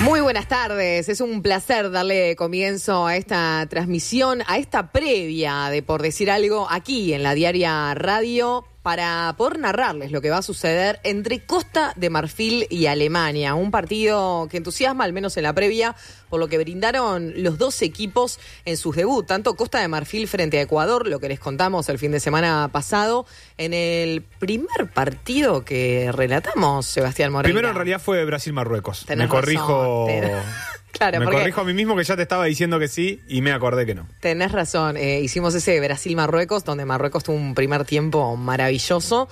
Muy buenas tardes, es un placer darle comienzo a esta transmisión, a esta previa de Por Decir Algo aquí en la Diaria Radio, para poder narrarles lo que va a suceder entre Costa de Marfil y Alemania. Un partido que entusiasma, al menos en la previa, por lo que brindaron los dos equipos en sus debut. Tanto Costa de Marfil frente a Ecuador, lo que les contamos el fin de semana pasado, en el primer partido que relatamos, Sebastián Moreira. Primero en realidad fue Brasil-Marruecos. Tenés Me corrijo... Claro, me corrijo a mí mismo que ya te estaba diciendo que sí y me acordé que no. Tenés razón, hicimos ese Brasil-Marruecos, donde Marruecos tuvo un primer tiempo maravilloso,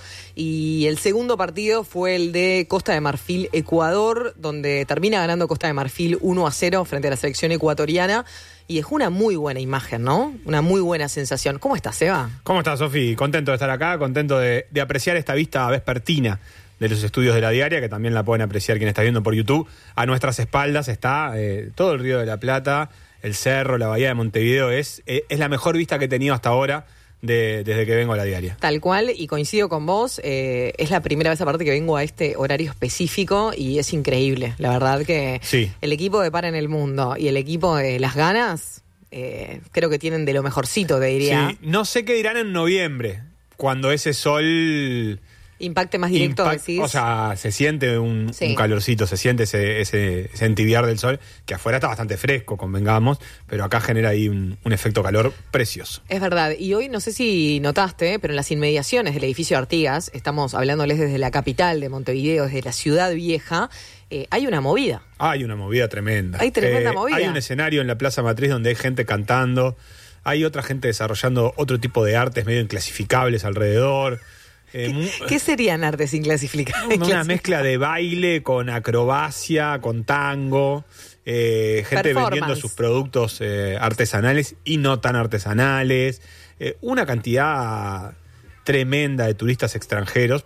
y el segundo partido fue el de Costa de Marfil-Ecuador, donde termina ganando Costa de Marfil 1-0 frente a la selección ecuatoriana, y dejó una muy buena imagen, ¿no? Una muy buena sensación. ¿Cómo estás, Seba? ¿Cómo estás, Sofi? Contento de estar acá, contento de apreciar esta vista vespertina de los estudios de la Diaria, que también la pueden apreciar quien está viendo por YouTube. A nuestras espaldas está todo el Río de la Plata, el cerro, la bahía de Montevideo. Es la mejor vista que he tenido hasta ahora desde que vengo a la Diaria. Tal cual, y coincido con vos, es la primera vez aparte que vengo a este horario específico y es increíble. La verdad que sí. El equipo de Para en el Mundo y el equipo de Las Ganas, creo que tienen de lo mejorcito, te diría. Sí, no sé qué dirán en noviembre, cuando ese sol... Impacte más directo, decís. O sea, se siente un calorcito, se siente ese entibiar del sol, que afuera está bastante fresco, convengamos, pero acá genera ahí un efecto calor precioso. Es verdad, y hoy no sé si notaste, pero en las inmediaciones del edificio Artigas, estamos hablándoles desde la capital de Montevideo, desde la ciudad vieja, hay una movida. Hay una movida tremenda. Hay tremenda movida. Hay un escenario en la Plaza Matriz donde hay gente cantando, hay otra gente desarrollando otro tipo de artes medio inclasificables alrededor. ¿Qué serían artes inclasificables? Una mezcla de baile con acrobacia, con tango, gente vendiendo sus productos artesanales y no tan artesanales, una cantidad tremenda de turistas extranjeros,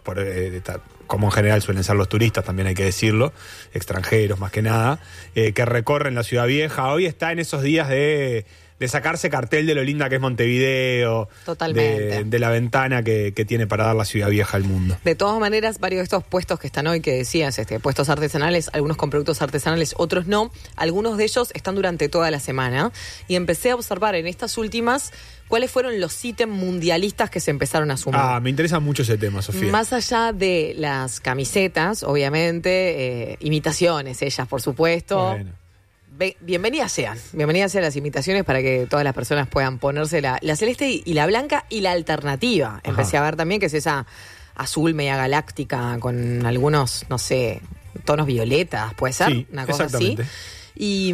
como en general suelen ser los turistas, también hay que decirlo, extranjeros más que nada, que recorren la ciudad vieja. Hoy está en esos días de sacarse cartel de lo linda que es Montevideo. Totalmente. De la ventana que tiene para dar la ciudad vieja al mundo. De todas maneras, varios de estos puestos que están hoy, que decías, puestos artesanales, algunos con productos artesanales, otros no, algunos de ellos están durante toda la semana, y empecé a observar en estas últimas cuáles fueron los ítems mundialistas que se empezaron a sumar. Me interesa mucho ese tema, Sofía. Más allá de las camisetas, obviamente, imitaciones, ellas, por supuesto. Bueno. Bienvenidas sean las imitaciones para que todas las personas puedan ponerse la celeste y la blanca y la alternativa. Ajá. Empecé a ver también que es esa azul media galáctica con algunos, no sé, tonos violetas, puede ser, sí, una cosa exactamente. Así.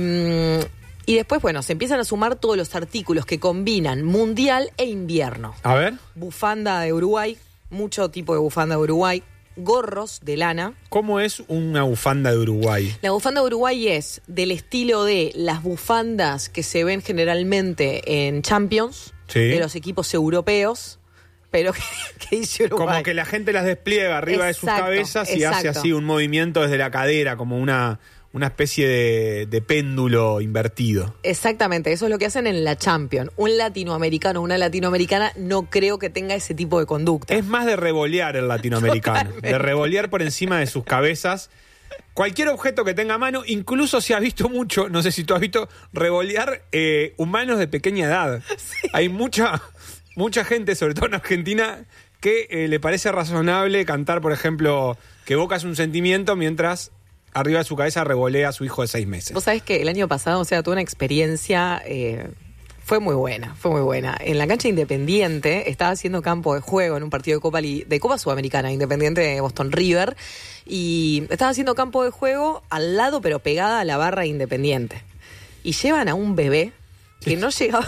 Y después, bueno, se empiezan a sumar todos los artículos que combinan mundial e invierno. A ver. Bufanda de Uruguay, mucho tipo de bufanda de Uruguay. Gorros de lana. ¿Cómo es una bufanda de Uruguay? La bufanda de Uruguay es del estilo de las bufandas que se ven generalmente en Champions, sí, de los equipos europeos, pero que dice Uruguay. Como que la gente las despliega arriba de sus cabezas y hace así un movimiento desde la cadera, como una especie de péndulo invertido. Exactamente, eso es lo que hacen en la Champions. Un latinoamericano o una latinoamericana no creo que tenga ese tipo de conducta. Es más de revolear el latinoamericano, de revolear por encima de sus cabezas cualquier objeto que tenga a mano. Incluso se ha visto mucho, no sé si tú has visto, revolear humanos de pequeña edad. Sí. Hay mucha gente, sobre todo en Argentina, que le parece razonable cantar, por ejemplo, que Boca es un sentimiento, mientras arriba de su cabeza revolea a su hijo de 6 meses. Vos sabés que el año pasado, tuve una experiencia, fue muy buena. En la cancha Independiente, estaba haciendo campo de juego en un partido de Copa Sudamericana, Independiente de Boston River, y estaba haciendo campo de juego al lado, pero pegada a la barra Independiente. Y llevan a un bebé que no llegaba,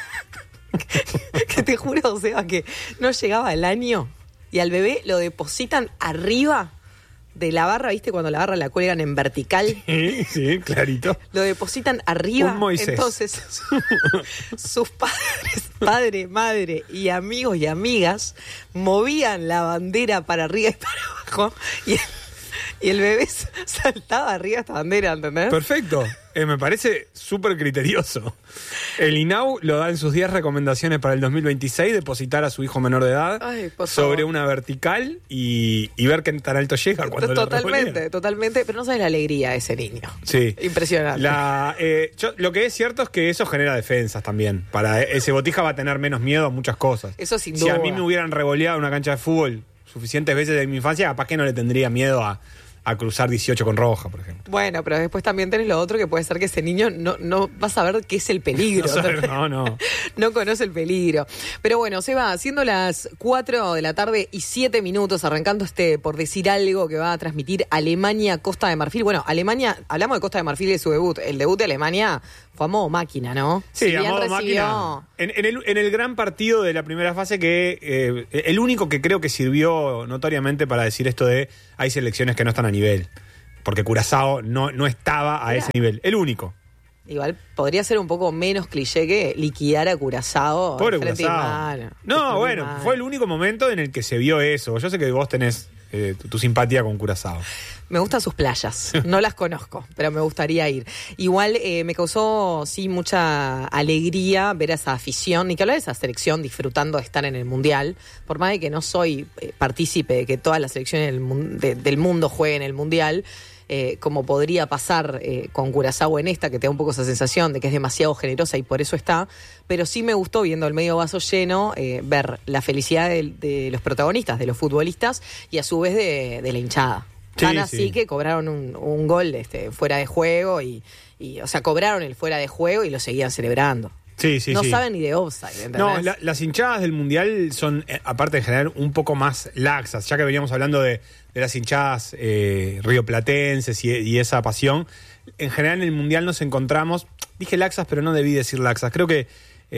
que te juro, Seba, que no llegaba el año, y al bebé lo depositan arriba de la barra, ¿viste? Cuando la barra la cuelgan en vertical. Sí, clarito. Lo depositan arriba. Un Moisés. Entonces, sus padres, padre, madre y amigos y amigas movían la bandera para arriba y para abajo. Y el bebé saltaba arriba de esta bandera, ¿entendés? Perfecto. Me parece súper criterioso. El INAU lo da en sus 10 recomendaciones para el 2026, depositar a su hijo menor de edad sobre una vertical y ver qué tan alto llega cuando Totalmente, pero no sabes la alegría de ese niño. Sí. Impresionante. Lo que es cierto es que eso genera defensas también. Para ese Botija va a tener menos miedo a muchas cosas. Eso sin duda. Si a mí me hubieran revoleado una cancha de fútbol suficientes veces en mi infancia, capaz que no le tendría miedo a cruzar 18 con roja, por ejemplo. Bueno, pero después también tenés lo otro, que puede ser que ese niño no va a saber qué es el peligro. No conoce el peligro. Pero bueno, Seba, siendo las 4 de la tarde y 7 minutos, arrancando por decir algo que va a transmitir Alemania-Costa de Marfil. Bueno, Alemania, hablamos de Costa de Marfil y de su debut. El debut de Alemania fue a modo máquina, ¿no? Sí, a modo máquina. En el gran partido de la primera fase, que el único que creo que sirvió notoriamente para decir esto de hay selecciones que no están a nivel, porque Curazao no estaba a ese nivel. El único. Igual podría ser un poco menos cliché que liquidar a Curazao. Pobre Curazao. No, bueno, fue el único momento en el que se vio eso. Yo sé que vos tenés tu simpatía con Curazao. Me gustan sus playas, no las conozco, pero me gustaría ir. Igual me causó, sí, mucha alegría ver a esa afición, ni que hablar de esa selección disfrutando de estar en el Mundial, por más de que no soy partícipe de que todas las selecciones del mundo jueguen el Mundial, como podría pasar con Curazao en esta, que te da un poco esa sensación de que es demasiado generosa y por eso está, pero sí me gustó, viendo el medio vaso lleno, ver la felicidad de los protagonistas, de los futbolistas, y a su vez de la hinchada. Tan así que cobraron un gol fuera de juego o sea, cobraron el fuera de juego y lo seguían celebrando. No saben ni de offside, ¿entendés? No, las hinchadas del Mundial son, aparte de general, un poco más laxas, ya que veníamos hablando de las hinchadas rioplatenses y esa pasión. En general en el Mundial nos encontramos, dije laxas, pero no debí decir laxas, creo que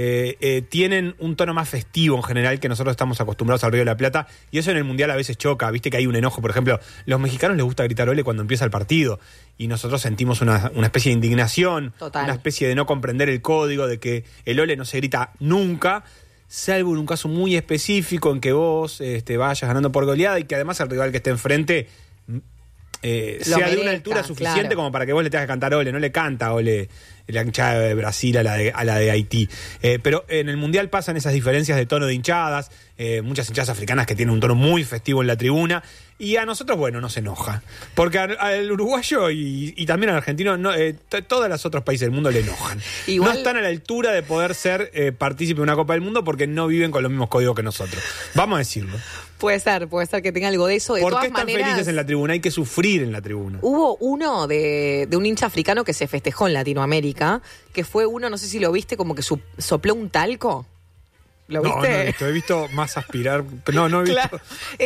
tienen un tono más festivo en general, que nosotros estamos acostumbrados al Río de la Plata, y eso en el Mundial a veces choca. Viste que hay un enojo, por ejemplo, los mexicanos les gusta gritar ole cuando empieza el partido, y nosotros sentimos una especie de indignación. Total. Una especie de no comprender el código, de que el ole no se grita nunca, salvo en un caso muy específico en que vos vayas ganando por goleada y que además el rival que esté enfrente sea de una altura suficiente como para que vos le tengas que cantar ole. No le canta ole la hinchada de Brasil a la de Haití. Pero en el Mundial pasan esas diferencias de tono de hinchadas, muchas hinchadas africanas que tienen un tono muy festivo en la tribuna, y a nosotros, bueno, nos enoja. Porque al uruguayo y también al argentino, todos los otros países del mundo le enojan. Igual, no están a la altura de poder ser partícipe de una Copa del Mundo porque no viven con los mismos códigos que nosotros. Vamos a decirlo. Puede ser que tenga algo de eso. De ¿Por qué todas están felices en la tribuna? Hay que sufrir en la tribuna. Hubo uno de un hincha africano que se festejó en Latinoamérica, que fue uno, no sé si lo viste, como que sopló un talco. ¿Lo viste? No he visto. He visto más aspirar. No he visto. Claro.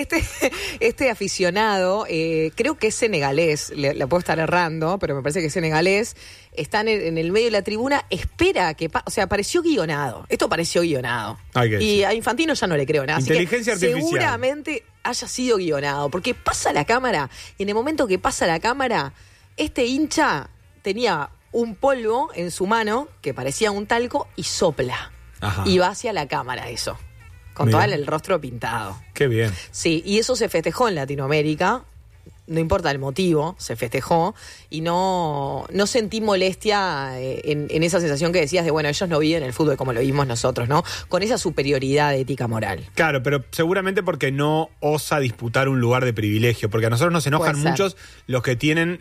Este aficionado, creo que es senegalés, la puedo estar errando, pero me parece que es senegalés, está en el medio de la tribuna, espera que o sea, pareció guionado. Esto pareció guionado. Y a Infantino ya no le creo nada. Inteligencia así que artificial. Seguramente haya sido guionado, porque pasa la cámara, y en el momento que pasa la cámara, este hincha tenía un polvo en su mano que parecía un talco y sopla. Ajá. Y va hacia la cámara eso, con todo el rostro pintado. Qué bien. Sí, y eso se festejó en Latinoamérica, no importa el motivo, se festejó, y no sentí molestia en esa sensación que decías de, bueno, ellos no viven el fútbol como lo vimos nosotros, ¿no? Con esa superioridad ética moral. Claro, pero seguramente porque no osa disputar un lugar de privilegio, porque a nosotros nos enojan muchos los que tienen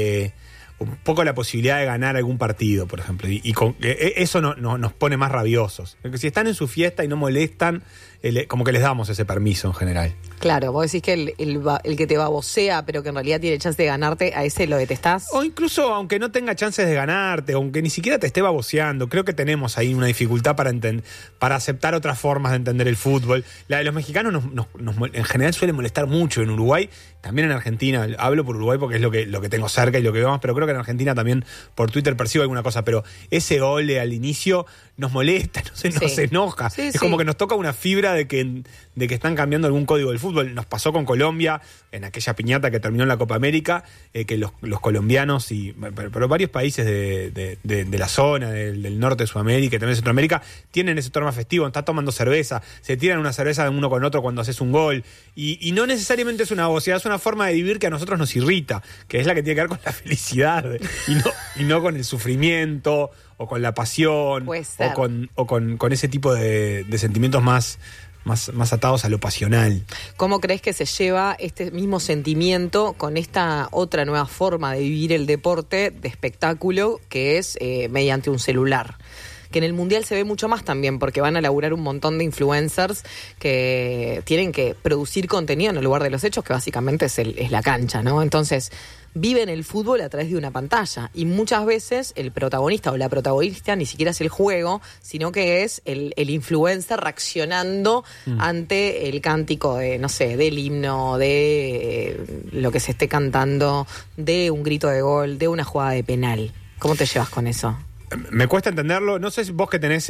un poco la posibilidad de ganar algún partido, por ejemplo, y eso nos pone más rabiosos. Porque si están en su fiesta y no molestan, como que les damos ese permiso en general. Claro, vos decís que el que te babosea, pero que en realidad tiene chance de ganarte, ¿a ese lo detestás? O incluso aunque no tenga chances de ganarte, aunque ni siquiera te esté baboseando, creo que tenemos ahí una dificultad para aceptar otras formas de entender el fútbol. La de los mexicanos en general suele molestar mucho en Uruguay, también en Argentina. Hablo por Uruguay porque es lo que tengo cerca y lo que vemos, pero creo que en Argentina también por Twitter percibo alguna cosa. Pero ese ole al inicio nos molesta, nos enoja. Sí, es como que nos toca una fibra de que están cambiando algún código del fútbol. Nos pasó con Colombia, en aquella piñata que terminó en la Copa América, que los colombianos, pero varios países de la zona, del norte de Sudamérica y también de Centroamérica, tienen ese tono más festivo, está tomando cerveza, se tiran una cerveza de uno con otro cuando haces un gol, y no necesariamente es una voz, es una forma de vivir que a nosotros nos irrita, que es la que tiene que ver con la felicidad, y no con el sufrimiento, o con la pasión, o con ese tipo de sentimientos más atados a lo pasional. ¿Cómo crees que se lleva este mismo sentimiento con esta otra nueva forma de vivir el deporte de espectáculo, que es mediante un celular? Que en el Mundial se ve mucho más también, porque van a laburar un montón de influencers que tienen que producir contenido en el lugar de los hechos, que básicamente es la cancha, ¿no? Entonces, viven el fútbol a través de una pantalla, y muchas veces el protagonista o la protagonista ni siquiera es el juego, sino que es el influencer reaccionando ante el cántico de, no sé, del himno, de lo que se esté cantando, de un grito de gol, de una jugada de penal. ¿Cómo te llevas con eso? Me cuesta entenderlo. No sé si vos que tenés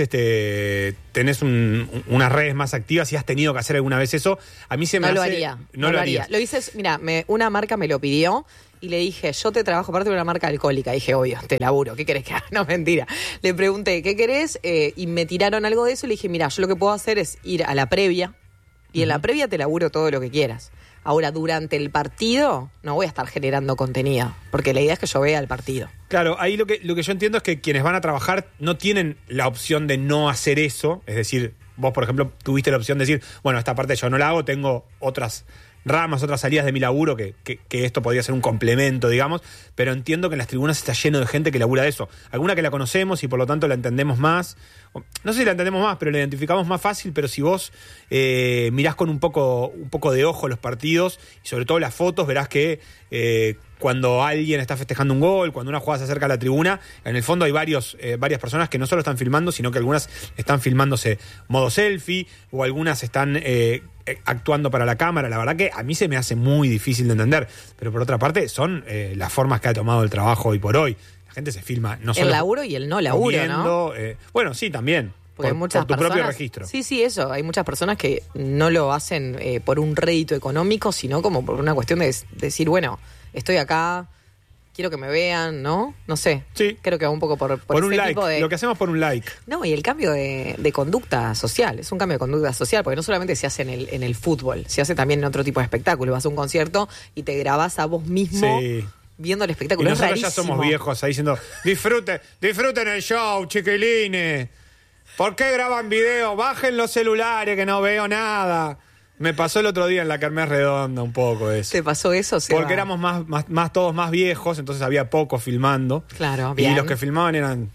unas redes más activas, si has tenido que hacer alguna vez eso. A mí se me hace... No lo haría. Lo hice, mira, una marca me lo pidió y le dije, yo te trabajo aparte de una marca alcohólica. Dije, obvio, te laburo, ¿qué querés que haga? No, mentira. Le pregunté, ¿qué querés? Y me tiraron algo de eso y le dije, mira, yo lo que puedo hacer es ir a la previa, y en la previa te laburo todo lo que quieras. Ahora, durante el partido, no voy a estar generando contenido, porque la idea es que yo vea el partido. Claro, ahí lo que yo entiendo es que quienes van a trabajar no tienen la opción de no hacer eso. Es decir, vos, por ejemplo, tuviste la opción de decir, bueno, esta parte yo no la hago, tengo otras ramas, otras salidas de mi laburo, que esto podría ser un complemento, digamos, pero entiendo que en las tribunas está lleno de gente que labura de eso. Alguna que la conocemos y por lo tanto la entendemos más. No sé si la entendemos más, pero la identificamos más fácil. Pero si vos mirás con un poco de ojo los partidos, y sobre todo las fotos, verás que cuando alguien está festejando un gol, cuando una jugada se acerca a la tribuna, en el fondo hay varias personas que no solo están filmando, sino que algunas están filmándose modo selfie, o algunas están actuando para la cámara. La verdad que a mí se me hace muy difícil de entender, pero por otra parte son las formas que ha tomado el trabajo hoy por hoy. La gente se filma no solo el laburo y el no laburo, comiendo, ¿no? Bueno, sí, también. Porque por tu propio registro. Sí, eso. Hay muchas personas que no lo hacen por un rédito económico, sino como por una cuestión de decir, bueno, estoy acá, quiero que me vean, ¿no? No sé. Sí. Creo que va un poco por un ese like. tipo de... Lo que hacemos por un like. No, y el cambio de conducta social. Es un cambio de conducta social, porque no solamente se hace en el fútbol, se hace también en otro tipo de espectáculo. Vas a un concierto y te grabás a vos mismo. Sí. Viendo el espectáculo. Y nosotros ya somos viejos ahí diciendo, disfruten el show, chiquilines. ¿Por qué graban video? Bajen los celulares que no veo nada. Me pasó el otro día en la Kermés Redonda un poco eso. ¿Te pasó eso? Porque éramos más todos más viejos, entonces había pocos filmando. Claro, bien. Y los que filmaban eran...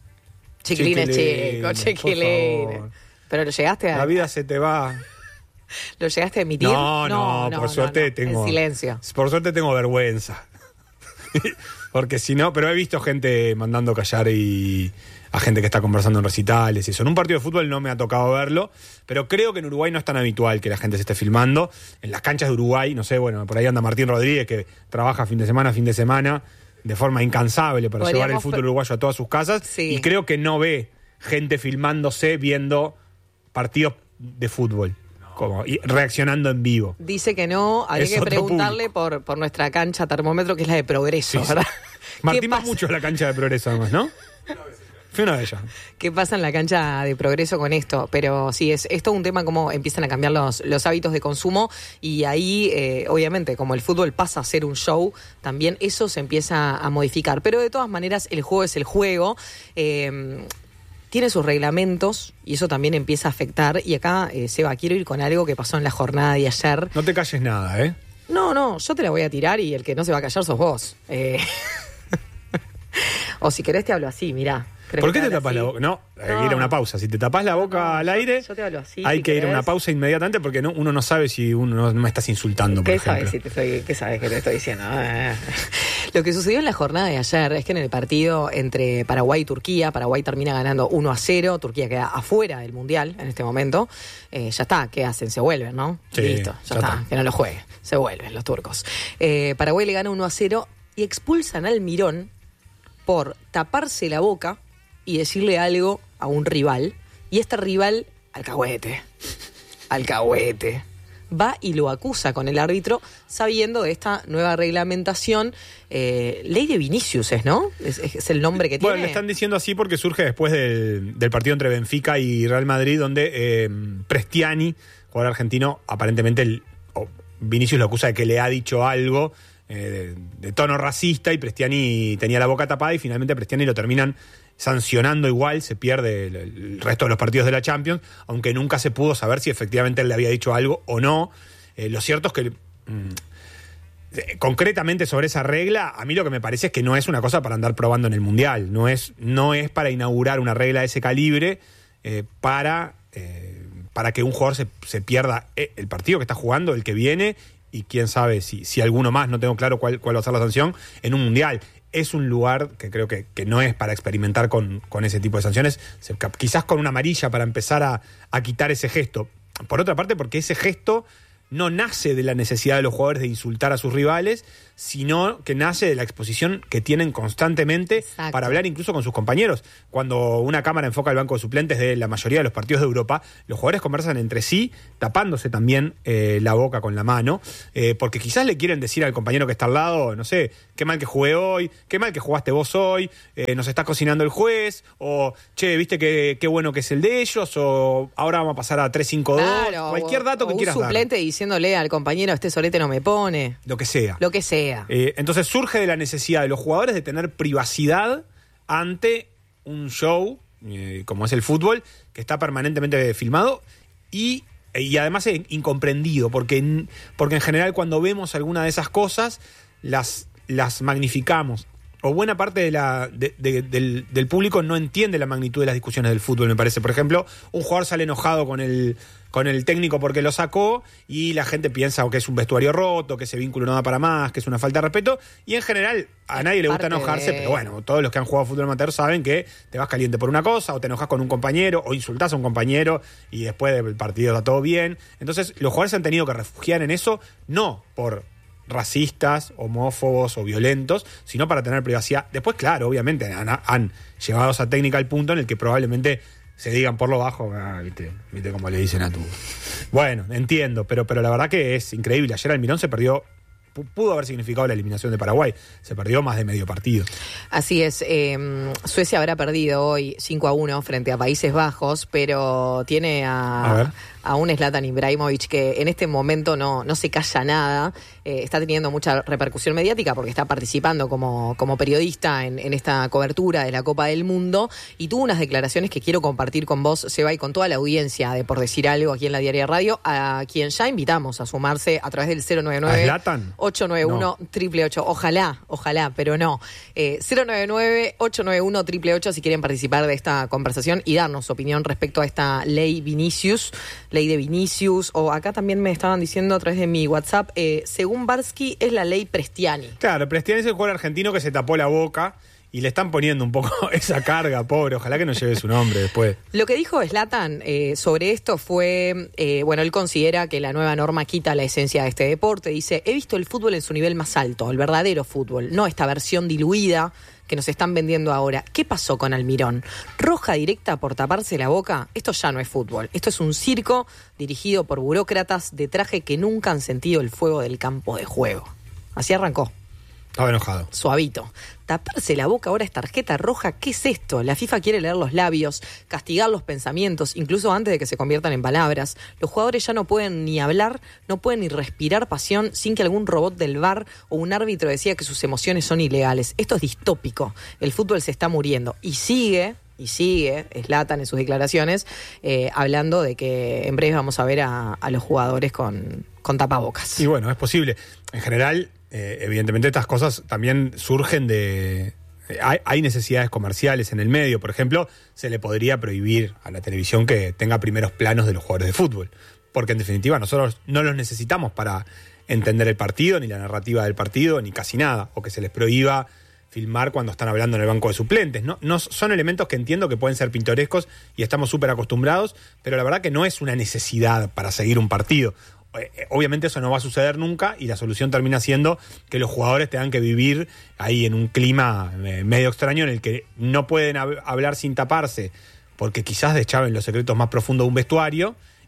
Chiquilines. Pero lo llegaste a... La vida se te va... ¿Lo llegaste a emitir? No, por suerte tengo... En silencio. Por suerte tengo vergüenza. Porque si no, pero he visto gente mandando callar a gente que está conversando en recitales y eso. En un partido de fútbol no me ha tocado verlo, pero creo que en Uruguay no es tan habitual que la gente se esté filmando. En las canchas de Uruguay, no sé, bueno, por ahí anda Martín Rodríguez, que trabaja fin de semana de forma incansable para llevar el fútbol uruguayo a todas sus casas. Sí. Y creo que no ve gente filmándose viendo partidos de fútbol. Y reaccionando en vivo. Dice que no, habría que preguntarle por nuestra cancha termómetro, que es la de Progreso, sí, ¿verdad? Martín va mucho a la cancha de Progreso, además, ¿no? Fui una de ellas. ¿Qué pasa en la cancha de Progreso con esto? Pero sí, es todo un tema cómo empiezan a cambiar los hábitos de consumo, y ahí, obviamente, como el fútbol pasa a ser un show, también eso se empieza a modificar. Pero de todas maneras, el juego es el juego. Tiene sus reglamentos y eso también empieza a afectar. Y acá, Seba, quiero ir con algo que pasó en la jornada de ayer. No te calles nada, ¿eh? No, yo te la voy a tirar y el que no se va a callar sos vos. O si querés te hablo así, mirá. ¿Por qué te tapas la boca? No, hay que ir a una pausa. Si te tapas la boca al aire, yo te hablo así, hay que ir a una pausa inmediatamente, porque uno no sabe si uno no me estás insultando, por ejemplo. ¿Qué sabes que te estoy diciendo? Lo que sucedió en la jornada de ayer es que en el partido entre Paraguay y Turquía, Paraguay termina ganando 1-0, Turquía queda afuera del Mundial en este momento. Ya está, ¿qué hacen? Se vuelven, ¿no? Sí, listo, ya está, que no lo jueguen. Se vuelven los turcos. Paraguay le gana 1-0 y expulsan al Mirón por taparse la boca y decirle algo a un rival, y este rival, alcahuete, alcahuete. Va y lo acusa con el árbitro, sabiendo de esta nueva reglamentación. Ley de Vinicius ¿no? Es el nombre que tiene. Bueno, le están diciendo así porque surge después del partido entre Benfica y Real Madrid, donde Prestiani, jugador argentino, aparentemente Vinicius lo acusa de que le ha dicho algo de tono racista, y Prestiani tenía la boca tapada, y finalmente Prestiani lo terminan sancionando igual, se pierde el resto de los partidos de la Champions, aunque nunca se pudo saber si efectivamente él le había dicho algo o no. Lo cierto es que concretamente sobre esa regla, a mí lo que me parece es que no es una cosa para andar probando en el Mundial, no es para inaugurar una regla de ese calibre para que un jugador se pierda el partido que está jugando, el que viene, y quién sabe si alguno más, no tengo claro cuál va a ser la sanción, en un Mundial. Es un lugar que creo que no es para experimentar con ese tipo de sanciones, quizás con una amarilla para empezar a quitar ese gesto. Por otra parte, porque ese gesto no nace de la necesidad de los jugadores de insultar a sus rivales, sino que nace de la exposición que tienen constantemente. Exacto. Para hablar incluso con sus compañeros. Cuando una cámara enfoca el banco de suplentes de la mayoría de los partidos de Europa, los jugadores conversan entre sí, tapándose también la boca con la mano, porque quizás le quieren decir al compañero que está al lado, no sé, qué mal que jugué hoy, qué mal que jugaste vos hoy, nos está cocinando el juez, o che, viste qué bueno que es el de ellos, o ahora vamos a pasar a 3-5-2, claro, cualquier dato que quieras dar. Un suplente diciéndole al compañero, este solete no me pone. Lo que sea. Entonces surge de la necesidad de los jugadores de tener privacidad ante un show, como es el fútbol, que está permanentemente filmado y además es incomprendido, porque en general cuando vemos alguna de esas cosas las magnificamos. O buena parte del público no entiende la magnitud de las discusiones del fútbol, me parece. Por ejemplo, un jugador sale enojado con el técnico porque lo sacó, y la gente piensa que es un vestuario roto, que ese vínculo no da para más, que es una falta de respeto, y en general a nadie le gusta enojarse, pero bueno, todos los que han jugado fútbol amateur saben que te vas caliente por una cosa, o te enojas con un compañero, o insultás a un compañero, y después del partido está todo bien. Entonces los jugadores se han tenido que refugiar en eso, no por racistas, homófobos o violentos, sino para tener privacidad. Después, claro, obviamente han llevado esa técnica al punto en el que probablemente se digan por lo bajo, viste cómo le dicen a tu... Bueno, entiendo, pero la verdad que es increíble. Ayer Almirón se perdió, pudo haber significado la eliminación de Paraguay, se perdió más de medio partido. Así es, Suecia habrá perdido hoy 5-1 frente a Países Bajos, pero tiene a un Zlatan Ibrahimovic que en este momento no se calla nada, está teniendo mucha repercusión mediática porque está participando como periodista en esta cobertura de la Copa del Mundo, y tuvo unas declaraciones que quiero compartir con vos, Seba, y con toda la audiencia de Por Decir Algo aquí en la Diaria Radio, a quien ya invitamos a sumarse a través del 099-891-888. Ojalá, pero no. 099-891-888 si quieren participar de esta conversación y darnos su opinión respecto a esta ley de Vinicius, o acá también me estaban diciendo a través de mi WhatsApp, según Barsky es la ley Prestiani. Claro, Prestiani es el jugador argentino que se tapó la boca y le están poniendo un poco esa carga, pobre, ojalá que no lleve su nombre después. Lo que dijo Zlatan sobre esto fue, él considera que la nueva norma quita la esencia de este deporte, dice, he visto el fútbol en su nivel más alto, el verdadero fútbol, no esta versión diluida que nos están vendiendo ahora. ¿Qué pasó con Almirón? ¿Roja directa por taparse la boca? Esto ya no es fútbol. Esto es un circo dirigido por burócratas de traje que nunca han sentido el fuego del campo de juego. Así arrancó. Estaba enojado. Suavito. Taparse la boca ahora es tarjeta roja. ¿Qué es esto? La FIFA quiere leer los labios, castigar los pensamientos, incluso antes de que se conviertan en palabras. Los jugadores ya no pueden ni hablar, no pueden ni respirar pasión sin que algún robot del VAR o un árbitro decida que sus emociones son ilegales. Esto es distópico. El fútbol se está muriendo. Y sigue Zlatan en sus declaraciones, hablando de que en breve vamos a ver a los jugadores con tapabocas. Y bueno, es posible. En general, evidentemente estas cosas también surgen de... Hay necesidades comerciales en el medio. Por ejemplo, se le podría prohibir a la televisión que tenga primeros planos de los jugadores de fútbol. Porque en definitiva nosotros no los necesitamos para entender el partido, ni la narrativa del partido, ni casi nada. O que se les prohíba filmar cuando están hablando en el banco de suplentes. No son elementos que entiendo que pueden ser pintorescos y estamos súper acostumbrados, pero la verdad que no es una necesidad para seguir un partido. Obviamente eso no va a suceder nunca y la solución termina siendo que los jugadores tengan que vivir ahí en un clima medio extraño en el que no pueden hablar sin taparse porque quizás deschaven los secretos más profundos de un vestuario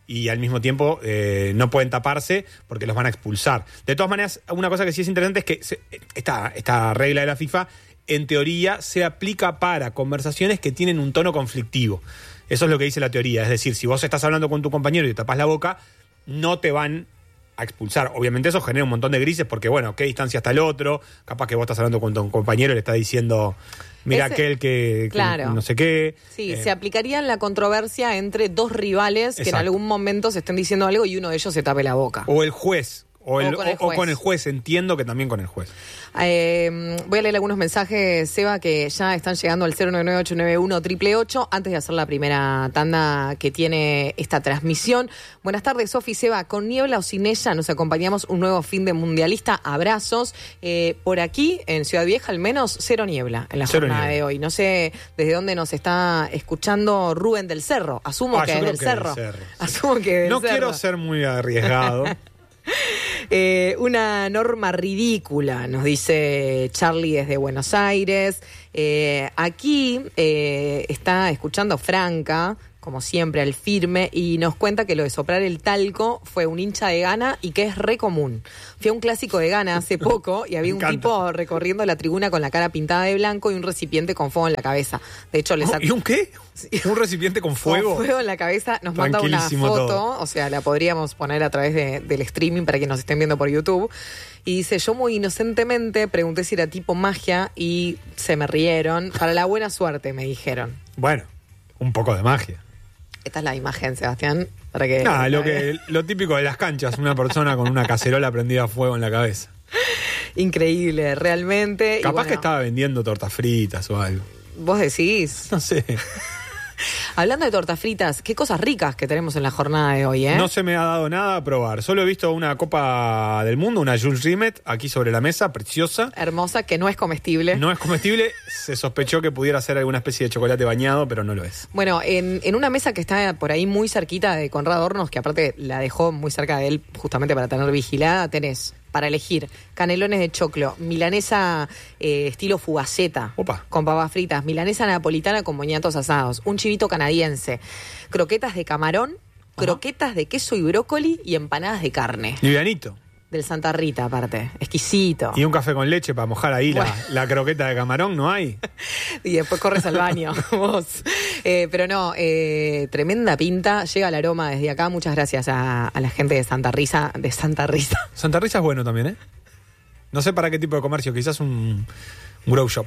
y al mismo tiempo no pueden taparse porque los van a expulsar. De todas maneras, una cosa que sí es interesante es que esta regla de la FIFA, en teoría, se aplica para conversaciones que tienen un tono conflictivo. Eso es lo que dice la teoría. Es decir, si vos estás hablando con tu compañero y te tapas la boca, no te van a expulsar. Obviamente eso genera un montón de grises porque, bueno, ¿qué distancia está el otro? Capaz que vos estás hablando con tu compañero y le estás diciendo, mira aquel que no sé qué. Sí, se aplicaría en la controversia entre dos rivales que en algún momento se estén diciendo algo y uno de ellos se tape la boca. O el juez. O con el juez, entiendo que también con el juez. Voy a leer algunos mensajes, Seba, que ya están llegando al 099-891-888 antes de hacer la primera tanda que tiene esta transmisión. Buenas tardes, Sofi, Seba. Con niebla o sin ella nos acompañamos un nuevo fin de mundialista. Abrazos. Por aquí, en Ciudad Vieja, al menos, cero niebla en la jornada de hoy. No sé desde dónde nos está escuchando Rubén del Cerro. Asumo que es del Cerro. Asumo que del No Cerro. quiero ser muy arriesgado. Una norma ridícula, nos dice Charlie desde Buenos Aires. Aquí está escuchando Franca, como siempre, al firme, y nos cuenta que lo de soplar el talco fue un hincha de Ghana y que es re común. Fui a un clásico de Ghana hace poco y había un tipo recorriendo la tribuna con la cara pintada de blanco y un recipiente con fuego en la cabeza. De hecho, ¿Y un qué? ¿Un recipiente con fuego? Con fuego en la cabeza. Nos manda una foto, todo. O sea, la podríamos poner a través del streaming para que nos estén viendo por YouTube. Y dice, yo muy inocentemente pregunté si era tipo magia y se me rieron. Para la buena suerte, me dijeron. Bueno, un poco de magia. Esta es la imagen, Sebastián, para que... Lo típico de las canchas, una persona con una cacerola prendida a fuego en la cabeza. Increíble, realmente. Capaz que estaba vendiendo tortas fritas o algo. ¿Vos decís? No sé. Hablando de tortas fritas, qué cosas ricas que tenemos en la jornada de hoy, ¿eh? No se me ha dado nada a probar. Solo he visto una Copa del Mundo, una Jules Rimet, aquí sobre la mesa, preciosa. Hermosa, que no es comestible. No es comestible. Se sospechó que pudiera ser alguna especie de chocolate bañado, pero no lo es. Bueno, en una mesa que está por ahí muy cerquita de Conrado Hornos, que aparte la dejó muy cerca de él justamente para tener vigilada, tenés para elegir canelones de choclo, milanesa estilo fugaceta, con papas fritas, milanesa napolitana con boñatos asados, un chivito canadiense, croquetas de camarón, croquetas de queso y brócoli y empanadas de carne. Livianito. Del Santa Rita, aparte. Exquisito. Y un café con leche para mojar ahí la croqueta de camarón, ¿no hay? Y después corres al baño, vos. Pero no, tremenda pinta. Llega el aroma desde acá. Muchas gracias a la gente de Santa Risa. Santa Risa es bueno también, ¿eh? No sé para qué tipo de comercio. Quizás un grow shop.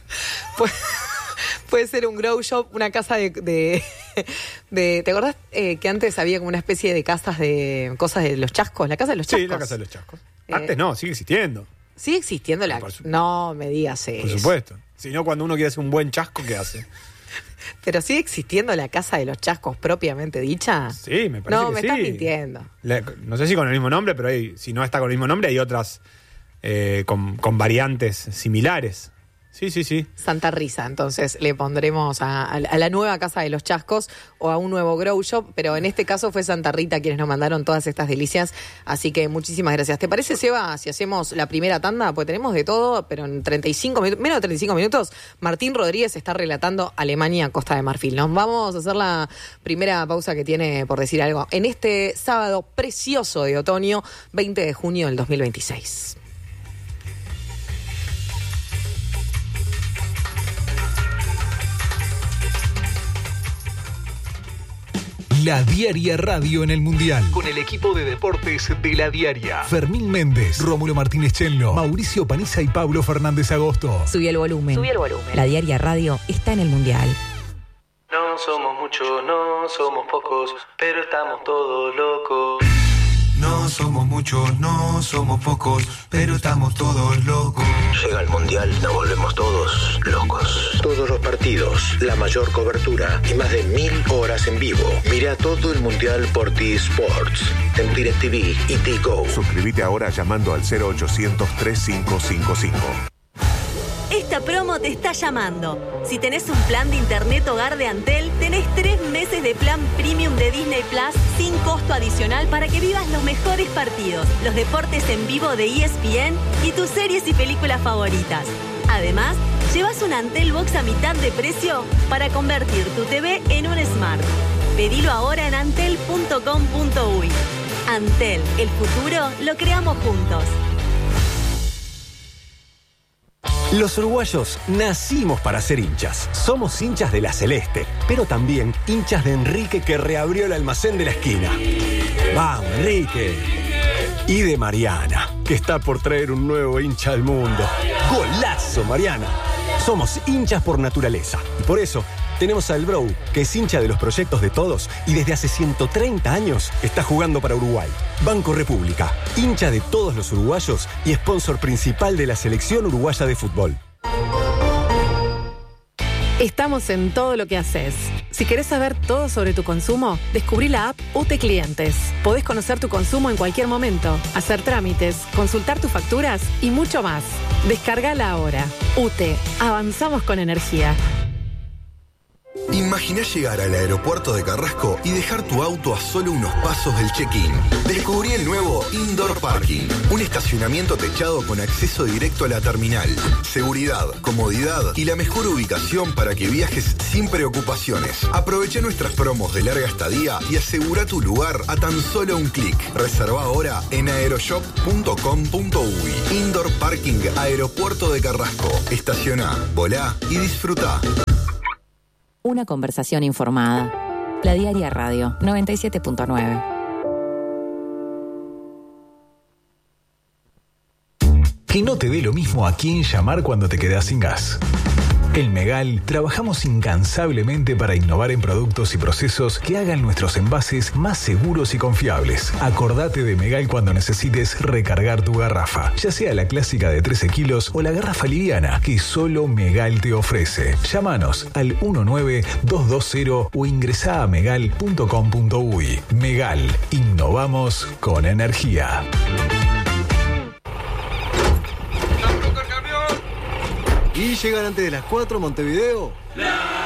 Puede ser un grow shop, una casa de ¿te acordás que antes había como una especie de casas de cosas de los chascos? La casa de los chascos. Sí, la casa de los chascos. Antes no, sigue existiendo. ¿Sigue existiendo la...? No me digas eso. Por supuesto. Si no, cuando uno quiere hacer un buen chasco, ¿qué hace? ¿Pero sigue existiendo la casa de los chascos propiamente dicha? Sí, me parece que sí. No, me estás mintiendo. No sé si con el mismo nombre, pero si no está con el mismo nombre, hay otras con variantes similares. Sí. Santa Risa, entonces le pondremos a la nueva casa de los chascos o a un nuevo grow shop, pero en este caso fue Santa Rita quienes nos mandaron todas estas delicias, así que muchísimas gracias. ¿Te parece, Seba, si hacemos la primera tanda? Pues tenemos de todo, pero en 35 minutos, menos de 35 minutos, Martín Rodríguez está relatando Alemania-Costa de Marfil. Nos vamos a hacer la primera pausa que tiene por decir algo en este sábado precioso de otoño, 20 de junio del 2026. La Diaria Radio en el Mundial. Con el equipo de deportes de La Diaria. Fermín Méndez, Rómulo Martínez Chenlo, Mauricio Paniza y Pablo Fernández Agosto. Subí el volumen. La Diaria Radio está en el Mundial. No somos muchos, no somos pocos, pero estamos todos locos. No somos muchos, no somos pocos, pero estamos todos locos. Llega el Mundial, nos volvemos todos locos. Todos los partidos, la mayor cobertura y más de 1000 horas en vivo. Mira todo el Mundial por T-Sports, en DirecTV y T-Go. Suscríbete ahora llamando al 0800-3555. Esta promo te está llamando. Si tenés un plan de internet hogar de Antel, tenés 3 meses de plan premium de Disney Plus sin costo adicional para que vivas los mejores partidos, los deportes en vivo de ESPN y tus series y películas favoritas. Además, llevas un Antel Box a mitad de precio para convertir tu TV en un Smart. Pedilo ahora en antel.com.uy. Antel, el futuro lo creamos juntos. Los uruguayos nacimos para ser hinchas. Somos hinchas de la Celeste, pero también hinchas de Enrique, que reabrió el almacén de la esquina. ¡Vamos, Enrique! Y de Mariana, que está por traer un nuevo hincha al mundo. ¡Golazo, Mariana! Somos hinchas por naturaleza y por eso tenemos al Bro, que es hincha de los proyectos de todos y desde hace 130 años está jugando para Uruguay. Banco República, hincha de todos los uruguayos y sponsor principal de la selección uruguaya de fútbol. Estamos en todo lo que haces. Si querés saber todo sobre tu consumo, descubrí la app UTE Clientes. Podés conocer tu consumo en cualquier momento, hacer trámites, consultar tus facturas y mucho más. Descargala ahora. UTE, avanzamos con energía. Imagina llegar al aeropuerto de Carrasco y dejar tu auto a solo unos pasos del check-in. Descubrí el nuevo Indoor Parking, un estacionamiento techado con acceso directo a la terminal. Seguridad, comodidad y la mejor ubicación para que viajes sin preocupaciones. Aprovecha nuestras promos de larga estadía y asegura tu lugar a tan solo un clic. Reserva ahora en aeroshop.com.uy. Indoor Parking Aeropuerto de Carrasco. Estaciona, volá y disfruta. Una conversación informada. La Diaria Radio 97.9. Que no te dé lo mismo a quién llamar cuando te quedás sin gas. En Megal trabajamos incansablemente para innovar en productos y procesos que hagan nuestros envases más seguros y confiables. Acordate de Megal cuando necesites recargar tu garrafa, ya sea la clásica de 13 kilos o la garrafa liviana que solo Megal te ofrece. Llámanos al 19220 o ingresá a megal.com.uy. Megal, innovamos con energía. ¿Y llegan antes de las 4 Montevideo?